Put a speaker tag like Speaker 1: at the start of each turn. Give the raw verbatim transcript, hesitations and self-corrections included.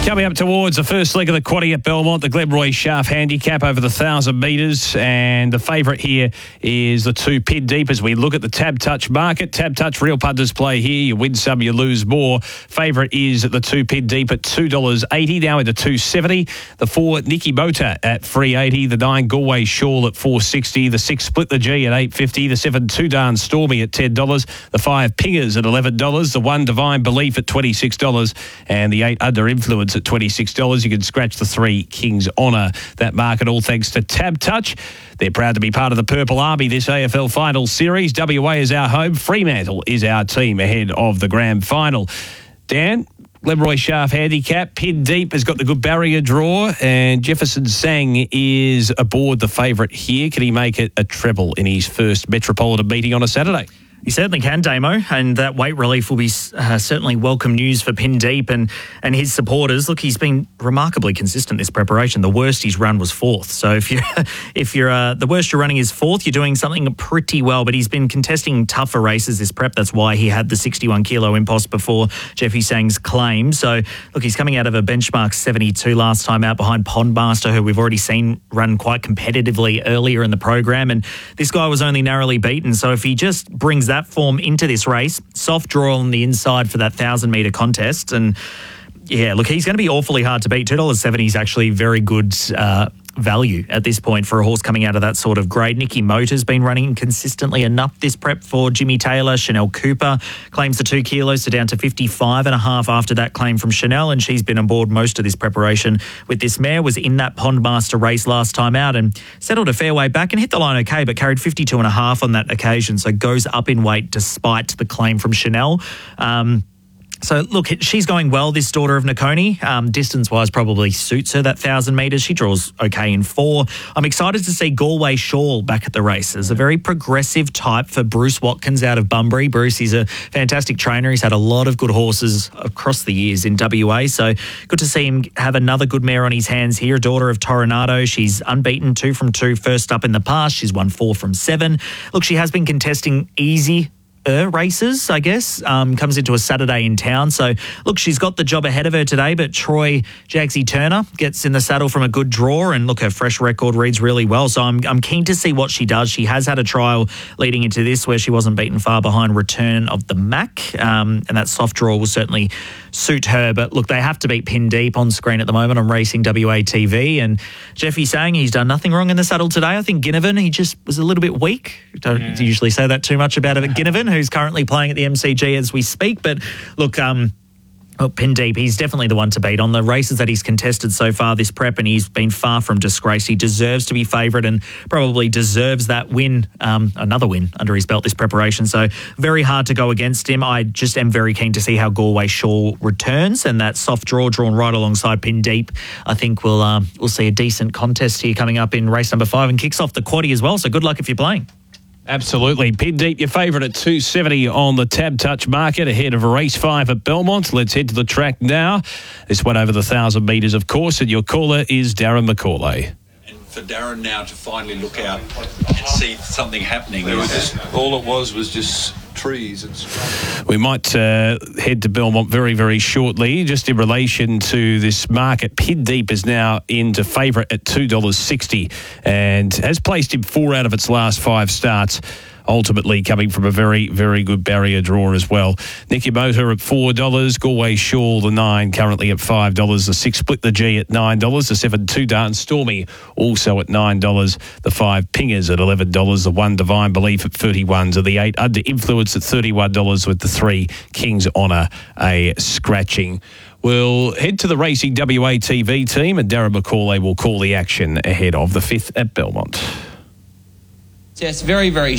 Speaker 1: Coming up towards the first leg of the quaddie at Belmont, the Glenroy Shaft Handicap over the one thousand metres. And the favourite here is the two Pin Deep as we look at the Tab Touch market. Tab Touch, real punters play here. You win some, you lose more. Favourite is the two Pin Deep at two dollars eighty, now into two dollars seventy. The four Nicky Motor at three dollars eighty. The nine Galway Shawl at four dollars sixty. The six Split the G at eight dollars fifty. The seven Too Darn Stormy at ten dollars. The five Pingers at eleven dollars. The one Divine Belief at twenty-six dollars. And the eight Under Influence at twenty-six dollars. You can scratch the three King's Honour. That market all thanks to Tab Touch. They're proud to be part of the Purple Army this A F L Final Series. W A is our home. Fremantle is our team ahead of the grand final. Dan, Glenroy Shaft Handicap. Pin Deep has got the good barrier draw, and Jefferson Sang is aboard the favourite here. Can he make it a treble in his first Metropolitan meeting on a Saturday?
Speaker 2: He certainly can, Damo, and that weight relief will be uh, certainly welcome news for Pin Deep and, and his supporters. Look, he's been remarkably consistent this preparation. The worst he's run was fourth. So if you're, if you're uh, the worst you're running is fourth, you're doing something pretty well. But he's been contesting tougher races this prep. That's why he had the sixty-one kilo impost before Jeffy Sang's claim. So look, he's coming out of a benchmark seventy-two last time out behind Pondmaster, who we've already seen run quite competitively earlier in the program. And this guy was only narrowly beaten. So if he just brings that form into this race, soft draw on the inside for that one thousand metre contest. And yeah, look, he's going to be awfully hard to beat. two dollars seventy is actually very good uh, value at this point for a horse coming out of that sort of grade. Nicky Motor's been running consistently enough this prep for Jimmy Taylor. Chanel Cooper claims the two kilos, so down to fifty-five and a half after that claim from Chanel, and she's been on board most of this preparation with this mare. Was in that Pondmaster race last time out and settled a fair way back and hit the line okay, but carried fifty-two and a half on that occasion, so goes up in weight despite the claim from Chanel. Um, So, look, she's going well, this daughter of Nakoni. Um, distance-wise, probably suits her, that one thousand metres. She draws okay in four. I'm excited to see Galway Shawl back at the races. A very progressive type for Bruce Watkins out of Bunbury. Bruce, he's a fantastic trainer. He's had a lot of good horses across the years in W A. So, good to see him have another good mare on his hands here. Daughter of Toronado. She's unbeaten, two from two, first up in the past. She's won four from seven. Look, she has been contesting easy races, I guess. Um, comes into a Saturday in town. So, look, she's got the job ahead of her today, but Troy Jagsy Turner gets in the saddle from a good draw, and look, her fresh record reads really well. So I'm, I'm keen to see what she does. She has had a trial leading into this where she wasn't beaten far behind Return of the Mac, um, and that soft draw will certainly suit her. But look, they have to beat Pin Deep on screen at the moment on Racing W A T V, and Jeffy saying he's done nothing wrong in the saddle today. I think Ginnivan, he just was a little bit weak. Don't yeah. usually say that too much about it. Ginnivan, who's currently playing at the M C G as we speak. But look, um, well, Pin Deep, he's definitely the one to beat on the races that he's contested so far this prep, and he's been far from disgrace. He deserves to be favourite and probably deserves that win, um, another win under his belt this preparation. So very hard to go against him. I just am very keen to see how Galway Shawl returns, and that soft draw drawn right alongside Pin Deep. I think we'll um, we'll see a decent contest here coming up in race number five, and kicks off the quaddie as well. So good luck if you're playing.
Speaker 1: Absolutely. Pin Deep, your favourite at two dollars seventy on the Tab Touch market ahead of race five at Belmont. Let's head to the track now. This one over the one thousand metres, of course, and your caller is Darren McCauley.
Speaker 3: And for Darren now to finally look out and see something happening.
Speaker 4: There was just, all it was was just trees. And
Speaker 1: we might uh, head to Belmont very, very shortly. Just in relation to this market, Pin Deep is now into favourite at two dollars sixty and has placed him four out of its last five starts, ultimately coming from a very, very good barrier draw as well. Nicky Motor at four dollars, Galway Shawl, the nine, currently at five dollars, the six Split the G at nine dollars, the seven Too Darn Stormy also at nine dollars, the five Pingers at eleven dollars, the one Divine Belief at thirty-one dollars, the eight Under Influence at thirty-one dollars, with the three King's Honour a scratching. We'll head to the Racing W A T V team, and Darren McCauley will call the action ahead of the fifth at Belmont.
Speaker 5: Yes, very, very